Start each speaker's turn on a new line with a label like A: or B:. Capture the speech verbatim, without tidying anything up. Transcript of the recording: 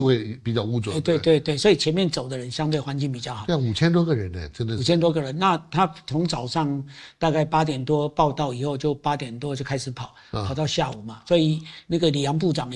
A: 会比较污浊。
B: 对对对，所以前面走的人相对环境比较好。
A: 像五千多个人呢，真的是
B: 五千多个人。那他从早上大概八点多报到以后，就八点多就开始跑，跑到下午嘛。所以那个李阳部长